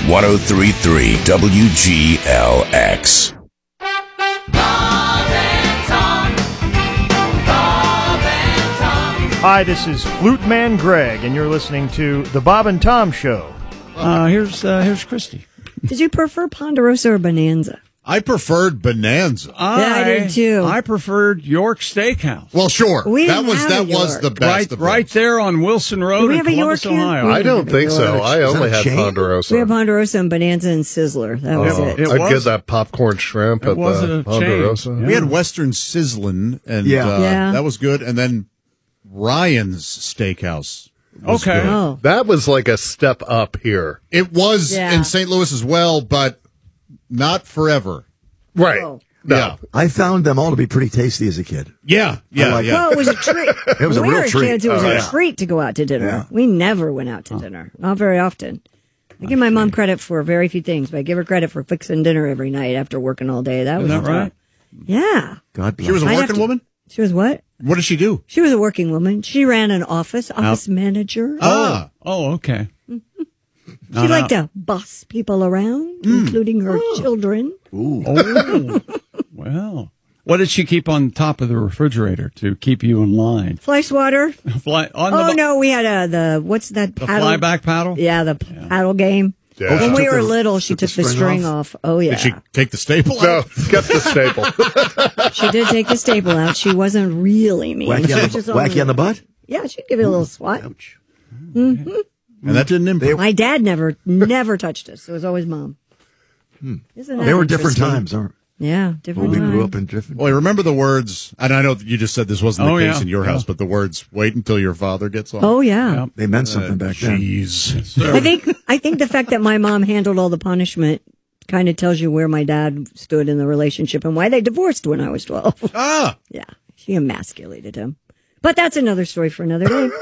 103.3 WGLX. Hi, this is Flute Man Greg, and you're listening to The Bob and Tom Show. Here's Christy. Did you prefer Ponderosa or Bonanza? I preferred Bonanza. I did too. I preferred York Steakhouse. Well, sure. We that didn't have a was York. the best. Right there on Wilson Road we in have a Columbus, York here? Ohio. We I don't think so. York. I only that a had chain? Ponderosa. We have Ponderosa and Bonanza and Sizzler. That was it. It I'd was- get that popcorn shrimp it at was the a Ponderosa. chain. We had Western Sizzlin', and Yeah. that was good. And then Ryan's Steakhouse. Was Okay. good. Oh, That was like a step up here. It was Yeah. in St. Louis as well, but not forever. Right. Oh. No. Yeah. I found them all to be pretty tasty as a kid. Yeah. like well, it was a treat. It was a When we real were treat. kids, it was a Yeah. treat to go out to dinner. Yeah. We never went out to dinner. Not very often. I give my mom credit for very few things, but I give her credit for fixing dinner every night after working all day. That was Isn't that right? Yeah. God bless. She was a I'd have working to- woman? She was what? What did she do? She was a working woman. She ran an office manager. Ah. Oh, okay. She liked to boss people around, including her children. Oh, well. What did she keep on top of the refrigerator to keep you in line? Fly swatter. Oh, No, we had what's that The paddle? flyback paddle? Yeah, the paddle game. Yeah. When we Took were the- little, she took the string off. Oh, yeah. Did she take the staple No, out? kept the staple. She did take the staple out. She wasn't really mean. She was just Wacky on the butt? Yeah, she'd give it a little swat. And that didn't improve. My dad never touched us. It was always mom. Isn't that They were different interesting? times, aren't Yeah, we? different We times. grew up in different. Well, I remember the words, and I know that you just said this wasn't the Oh, case yeah. in your house, Yeah. but the words, wait until your father gets home. Oh, yeah. Yeah. They meant something back then. Jeez. I think the fact that my mom handled all the punishment kind of tells you where my dad stood in the relationship and why they divorced when I was 12. Ah! Yeah, she emasculated him. But that's another story for another day.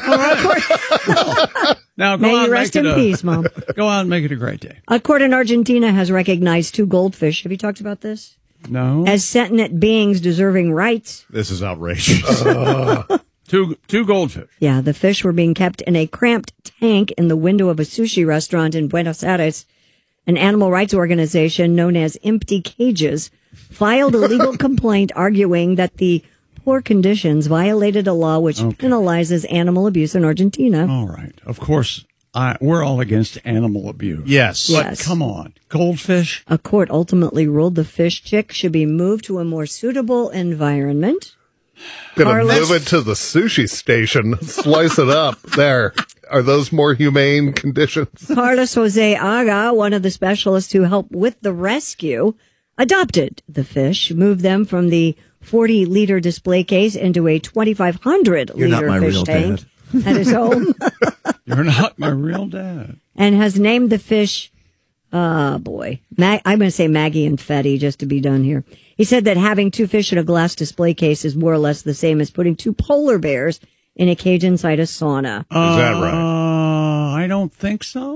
Now, go May out you and rest make in it peace, Mom. Go out and make it a great day. A court in Argentina has recognized 2 goldfish. Have you talked about this? No. As sentient beings deserving rights. This is outrageous. Two goldfish. Yeah, the fish were being kept in a cramped tank in the window of a sushi restaurant in Buenos Aires. An animal rights organization known as Empty Cages filed a legal complaint arguing that the poor conditions violated a law which penalizes animal abuse in Argentina. All right. Of course, we're all against animal abuse. Yes. Yeah. But Yes. come on. Goldfish? A court ultimately ruled the fish chick should be moved to a more suitable environment. Gonna Carlos- move it to the sushi station, slice it up. There. Are those more humane conditions? Carlos Jose Aga, one of the specialists who helped with the rescue, adopted the fish, moved them from the 40-liter display case into a You're not 2,500-liter my fish real tank dad. at his home, You're not my real dad. and has named the fish, I'm going to say Maggie and Fetty just to be done here. He said that having 2 fish in a glass display case is more or less the same as putting 2 polar bears in a cage inside a sauna. Is that right? I don't think so.